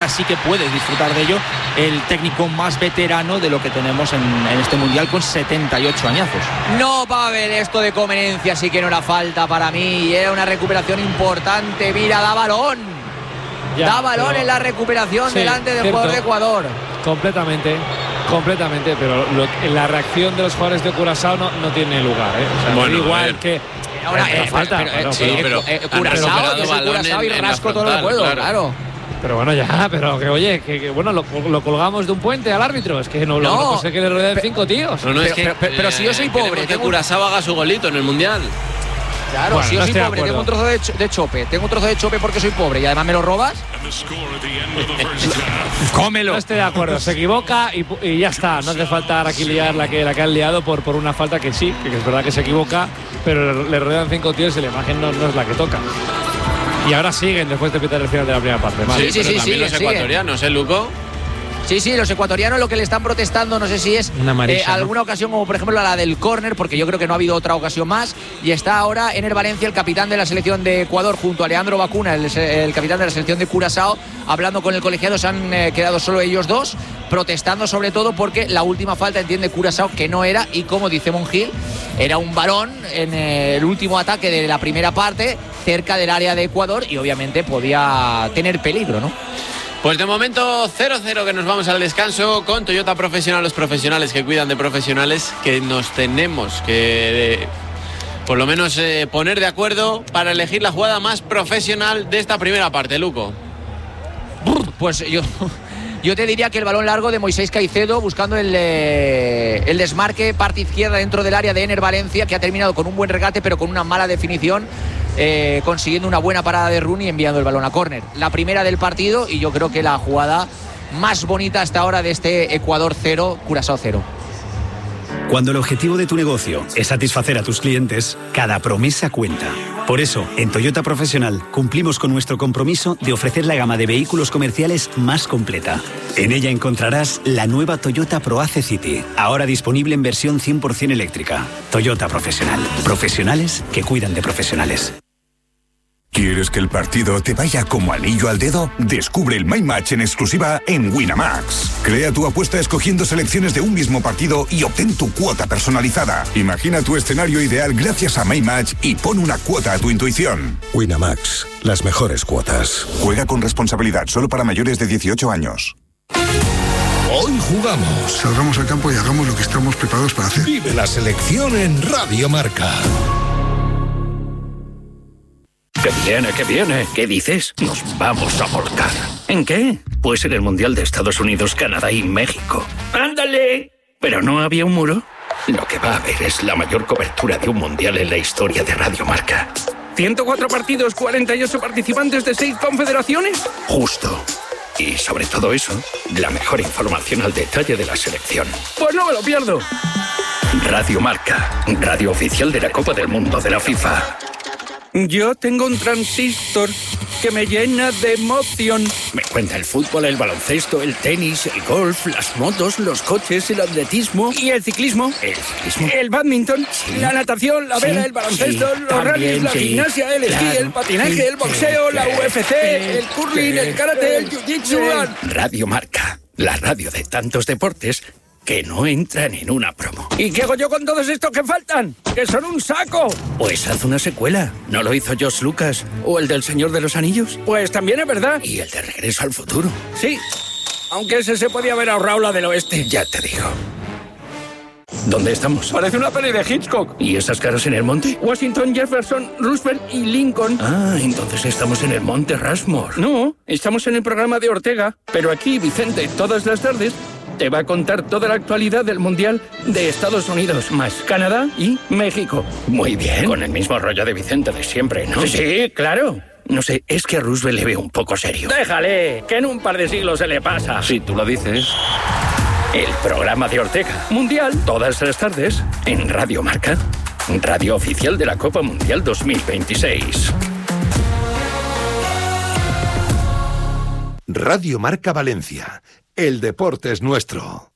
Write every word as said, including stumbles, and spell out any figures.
sí que puede disfrutar de ello el técnico más veterano de lo que tenemos en, en este Mundial, con setenta y ocho añazos. No, Pavel, esto de Comenencia sí que no era falta para mí, era una recuperación importante. Mira, da balón, ya, da balón pero... en la recuperación sí, delante del cierto. jugador de Ecuador. Completamente, completamente, pero lo, la reacción de los jugadores de Curazao no, no tiene lugar, ¿eh? O sea, bueno, igual que ahora eh, falta, pero, pero, sí, pero, pero eh, Curazao, yo soy Curazao y rasco todo lo que puedo, claro. claro. Pero bueno, ya, pero que oye, que, que bueno, lo, lo colgamos de un puente al árbitro. Es que no, no, lo no sé que le rodean cinco tíos. No, no, es pero, que, pero, pero, eh, si yo soy pobre, que Curazao haga su golito en el Mundial. Claro, bueno, si yo no soy pobre, tengo un trozo de, ch de chope, tengo un trozo de chope porque soy pobre y además me lo robas. Cómelo. No estoy de acuerdo, se equivoca y, y ya está. No hace falta aquí liar la que, la que han liado por, por una falta que sí, que es verdad que se equivoca, pero le, le rodean cinco tíos y la imagen no, no es la que toca. Y ahora siguen después de pitar el final de la primera parte. Sí, sí, sí, sí, sí, los siguen, ecuatorianos, ¿eh, Luco? Sí, sí, los ecuatorianos lo que le están protestando, no sé si es una amarilla, eh, alguna ¿no? ocasión como por ejemplo la del córner, porque yo creo que no ha habido otra ocasión más, y está ahora Ener Valencia, el capitán de la selección de Ecuador, junto a Leandro Bacuna, el, el capitán de la selección de Curazao, hablando con el colegiado. Se han eh, quedado solo ellos dos, protestando sobre todo porque la última falta entiende Curazao que no era, y como dice Monjil, era un balón en eh, el último ataque de la primera parte, cerca del área de Ecuador, y obviamente podía tener peligro, ¿no? Pues de momento cero cero, que nos vamos al descanso con Toyota Profesional, los profesionales que cuidan de profesionales, que nos tenemos que eh, por lo menos eh, poner de acuerdo para elegir la jugada más profesional de esta primera parte, Luco. Pues yo, yo te diría que el balón largo de Moisés Caicedo buscando el, eh, el desmarque parte izquierda dentro del área de Ener Valencia, que ha terminado con un buen regate pero con una mala definición. Eh, consiguiendo una buena parada de Rooney y enviando el balón a córner. La primera del partido, y yo creo que la jugada más bonita hasta ahora de este Ecuador cero, Curazao cero. Cuando el objetivo de tu negocio es satisfacer a tus clientes, cada promesa cuenta. Por eso, en Toyota Profesional cumplimos con nuestro compromiso de ofrecer la gama de vehículos comerciales más completa. En ella encontrarás la nueva Toyota ProAce City, ahora disponible en versión cien por cien eléctrica. Toyota Profesional. Profesionales que cuidan de profesionales. ¿Quieres que el partido te vaya como anillo al dedo? Descubre el My Match en exclusiva en Winamax. Crea tu apuesta escogiendo selecciones de un mismo partido y obtén tu cuota personalizada. Imagina tu escenario ideal gracias a My Match y pon una cuota a tu intuición. Winamax, las mejores cuotas. Juega con responsabilidad, solo para mayores de dieciocho años. Hoy jugamos. Salgamos al campo y hagamos lo que estamos preparados para hacer. Vive la selección en Radio Marca. ¡Que viene, que viene! ¿Qué dices? Nos vamos a volcar. ¿En qué? Pues en el Mundial de Estados Unidos, Canadá y México. ¡Ándale! ¿Pero no había un muro? Lo que va a haber es la mayor cobertura de un Mundial en la historia de Radio Marca. ¿ciento cuatro partidos, cuarenta y ocho participantes de seis confederaciones? Justo. Y sobre todo eso, la mejor información al detalle de la selección. Pues no me lo pierdo. Radio Marca, radio oficial de la Copa del Mundo de la FIFA. Yo tengo un transistor que me llena de emoción. Me cuenta el fútbol, el baloncesto, el tenis, el golf, las motos, los coches, el atletismo. ¿Y el ciclismo? El ciclismo. El badminton, sí. La natación, la vela, sí. El baloncesto, sí. Los rallies, la sí. Gimnasia, el esquí, claro. El patinaje, sí. El boxeo, sí. La U F C, sí. El curling, sí. El karate, el jiu-jitsu. Sí. Radio Marca, la radio de tantos deportes que no entran en una promo. ¿Y qué hago yo con todos estos que faltan? ¡Que son un saco! Pues haz una secuela. ¿No lo hizo George Lucas? ¿O el del Señor de los Anillos? Pues también es verdad. ¿Y el de Regreso al Futuro? Sí, aunque ese se podía haber ahorrado la del oeste. Ya te digo. ¿Dónde estamos? Parece una peli de Hitchcock. ¿Y esas caras en el monte? Washington, Jefferson, Roosevelt y Lincoln. Ah, entonces estamos en el monte Rushmore. No, estamos en el programa de Ortega. Pero aquí, Vicente, todas las tardes te va a contar toda la actualidad del Mundial de Estados Unidos, más Canadá y México. Muy bien. Con el mismo rollo de Vicente de siempre, ¿no? Sí, sí, claro. No sé, es que a Roosevelt le veo un poco serio. Déjale, que en un par de siglos se le pasa. Si tú lo dices. El programa de Ortega. Mundial. Todas las tardes en Radio Marca. Radio oficial de la Copa Mundial dos mil veintiséis. Radio Marca Valencia. El deporte es nuestro.